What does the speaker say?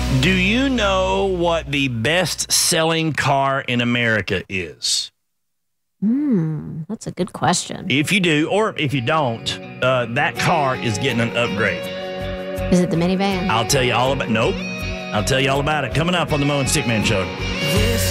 Do you know what the best-selling car in America is? That's a good question. If you do, or if you don't, that car is getting an upgrade. Is it the minivan? I'll tell you all about it. Nope. I'll tell you all about it coming up on the Mo and Stickman Show.